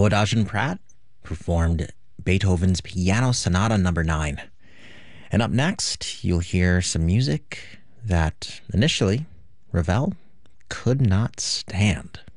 Howadajan Pratt performed Beethoven's Piano Sonata Number 9. And up next, you'll hear some music that initially Ravel could not stand.